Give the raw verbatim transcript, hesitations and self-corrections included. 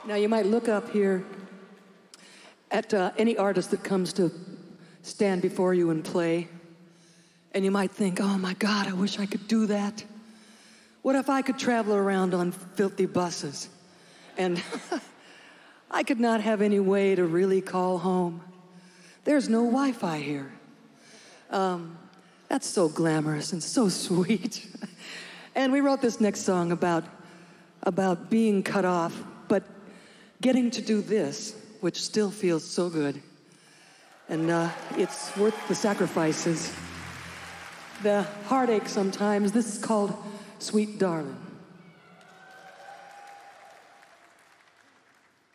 Now, you might look up here at uh, any artist that comes to stand before you and play, and you might think, oh my God, I wish I could do that. What if I could travel around on filthy buses? And I could not have any way to really call home. There's no Wi-Fi here. Um, that's so glamorous and so sweet. And we wrote this next song about, about being cut off, but getting to do this, which still feels so good. And uh, it's worth the sacrifices, the heartache sometimes. This is called Sweet Darling.